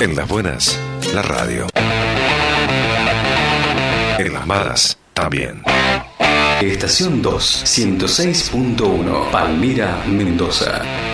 En las buenas, la radio. En las malas, también. Estación 2, 106.1, Palmira, Mendoza.